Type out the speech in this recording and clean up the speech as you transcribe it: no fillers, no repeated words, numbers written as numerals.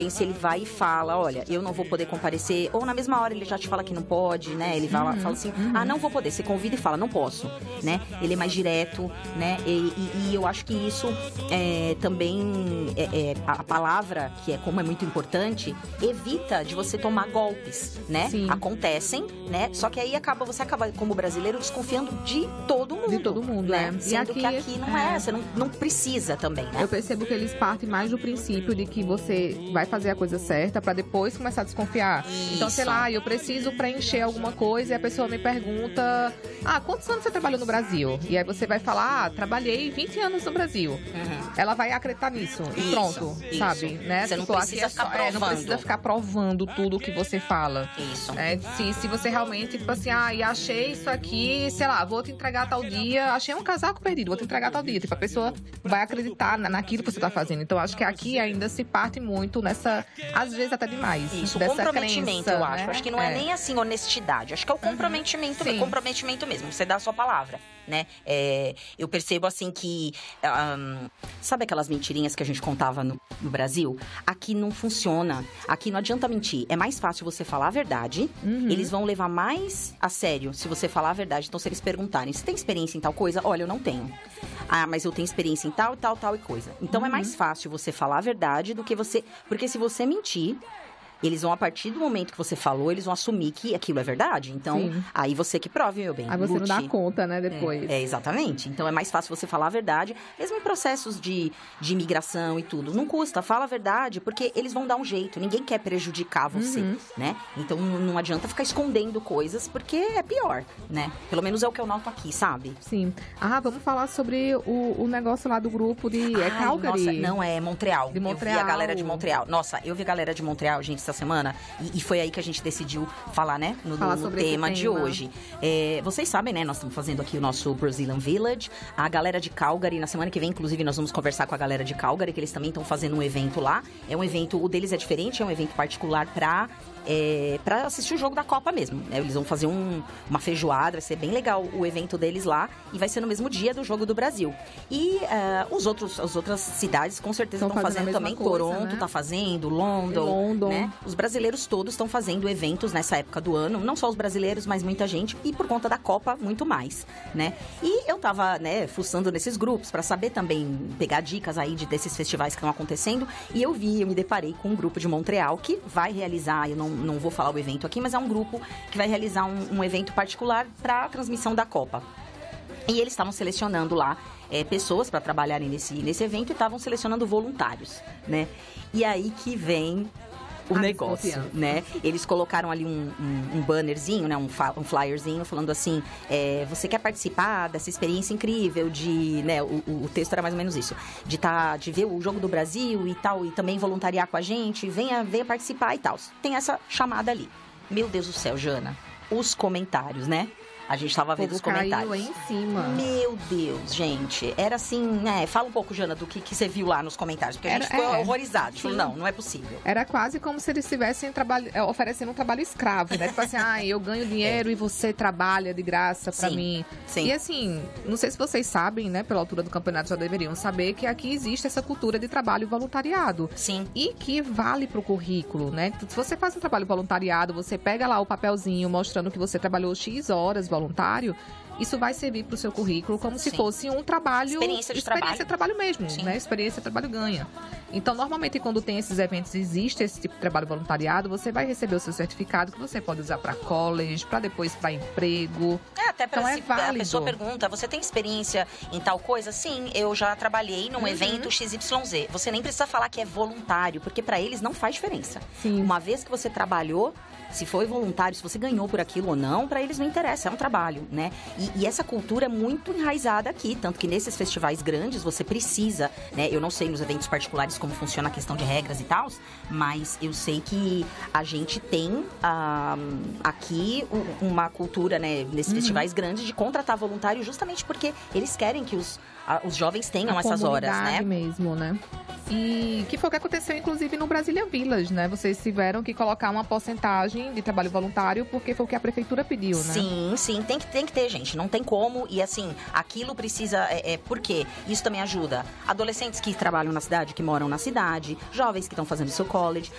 se ele vai e fala, olha, eu não vou poder comparecer, ou na mesma hora ele já te fala que não pode, né? Ele fala assim, não vou poder. Você convida e fala, não posso, né? Ele é mais direto, né? E eu acho que isso também, a palavra, que como é muito importante, evita de você tomar golpes, né? Sim. Acontecem, né? Só que aí você acaba, como brasileiro, desconfiando de todo mundo. De todo mundo, né? Sendo aqui, que aqui não você não precisa também, né? Eu percebo que eles partem mais do princípio de que você vai fazer a coisa certa pra depois começar a desconfiar. Isso. Então, sei lá, eu preciso preencher alguma coisa e a pessoa me pergunta, quantos anos você trabalhou no Brasil? E aí você vai falar, trabalhei 20 anos no Brasil. Ela vai acreditar nisso e pronto, sabe? Né? Você não precisa ficar provando. Não precisa ficar provando tudo o que você fala. Isso. Se você realmente, tipo assim, e achei isso aqui, sei lá, vou te entregar tal dia, achei um casaco perdido, vou te entregar tal dia. Tipo, a pessoa vai acreditar naquilo que você tá fazendo. Então, acho que aqui ainda se parte muito nessa, às vezes até demais. Isso, dessa comprometimento, crença, eu acho. Né? Acho que não é nem assim honestidade. Acho que é o comprometimento, comprometimento mesmo. Você dá a sua palavra, né? Eu percebo assim que... sabe aquelas mentirinhas que a gente contava no Brasil? Aqui não funciona. Aqui não adianta mentir. É mais fácil você falar a verdade. Eles vão levar mais a sério se você falar a verdade. Então, se eles perguntarem, você tem experiência em tal coisa? Olha, eu não tenho. Mas eu tenho experiência em tal, tal, tal e coisa. Então, é mais fácil você falar a verdade do que você... Porque se você mentir... Eles vão, a partir do momento que você falou, eles vão assumir que aquilo é verdade. Então, aí você que prove, meu bem. Aí você não dá conta, né, depois. Exatamente. Então, é mais fácil você falar a verdade, mesmo em processos de imigração e tudo. Não custa, fala a verdade, porque eles vão dar um jeito. Ninguém quer prejudicar você, né? Então, não adianta ficar escondendo coisas, porque é pior, né? Pelo menos é o que eu noto aqui, sabe? Sim. Vamos falar sobre o negócio lá do grupo de Calgary. Nossa, não, é Montreal. De Montreal. Eu vi a galera de Montreal. Nossa, eu vi a galera de Montreal, gente, essa semana, e foi aí que a gente decidiu falar, né, no tema de hoje. Vocês sabem, né, nós estamos fazendo aqui o nosso Brazilian Village, a galera de Calgary, na semana que vem, inclusive, nós vamos conversar com a galera de Calgary, que eles também estão fazendo um evento lá. É um evento, o deles é diferente, é um evento particular pra assistir o jogo da Copa mesmo. Eles vão fazer uma feijoada, vai ser bem legal o evento deles lá, e vai ser no mesmo dia do jogo do Brasil. E as outras cidades com certeza estão fazendo também. Coisa, Toronto tá fazendo, London. Né? Os brasileiros todos estão fazendo eventos nessa época do ano, não só os brasileiros, mas muita gente, e por conta da Copa, muito mais, né? E eu tava, né, fuçando nesses grupos pra saber também, pegar dicas aí desses festivais que estão acontecendo, e eu me deparei com um grupo de Montreal que vai realizar, eu não vou falar o evento aqui, mas é um grupo que vai realizar um evento particular para a transmissão da Copa. E eles estavam selecionando lá pessoas para trabalharem nesse evento e estavam selecionando voluntários, né? E aí que vem o negócio, né? Eles colocaram ali um bannerzinho, né? Um flyerzinho falando assim, você quer participar dessa experiência incrível de, né? O texto era mais ou menos isso, de ver o jogo do Brasil e tal, e também voluntariar com a gente, venha participar e tal. Tem essa chamada ali. Meu Deus do céu, Jana, os comentários, né? A gente tava vendo os comentários. Caiu aí em cima. Meu Deus, gente. Era assim, fala um pouco, Jana, do que você viu lá nos comentários. Porque a gente ficou horrorizado. Falou, não é possível. Era quase como se eles estivessem oferecendo um trabalho escravo, né? Tipo assim, eu ganho dinheiro e você trabalha de graça pra mim. Sim. E assim, não sei se vocês sabem, né? Pela altura do campeonato já deveriam saber que aqui existe essa cultura de trabalho voluntariado. Sim. E que vale pro currículo, né? Se você faz um trabalho voluntariado, você pega lá o papelzinho mostrando que você trabalhou X horas voluntário, isso vai servir para o seu currículo como se fosse um trabalho... Experiência de trabalho mesmo, né? Experiência de trabalho ganha. Então, normalmente, quando tem esses eventos, existe esse tipo de trabalho voluntariado, você vai receber o seu certificado que você pode usar para college, para depois para emprego. Até para então, a pessoa pergunta, você tem experiência em tal coisa? Sim, eu já trabalhei num evento XYZ. Você nem precisa falar que é voluntário, porque para eles não faz diferença. Sim. Uma vez que você trabalhou, se foi voluntário, se você ganhou por aquilo ou não, para eles não interessa, é um trabalho, né? E essa cultura é muito enraizada aqui, tanto que nesses festivais grandes você precisa, né? Eu não sei nos eventos particulares como funciona a questão de regras e tal, mas eu sei que a gente tem aqui uma cultura, né, nesses festivais grandes de contratar voluntário justamente porque eles querem que os jovens tenham essas horas, né? Mesmo, né? E que foi o que aconteceu, inclusive, no Brazilian Village, né? Vocês tiveram que colocar uma porcentagem de trabalho voluntário, porque foi o que a prefeitura pediu, né? Sim, tem que ter, gente. gente, não tem como. E assim, aquilo precisa... por quê? Isso também ajuda adolescentes que trabalham na cidade, que moram na cidade, jovens que estão fazendo seu college.